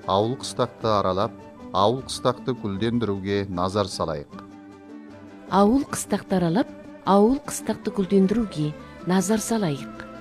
Ауыл кыстакты аралап, ауыл кыстакты гүлдендирүүгө назар салайык. Ауыл кыстакты аралап, ауыл кыстакты гүлдендирүүгө назар салайык.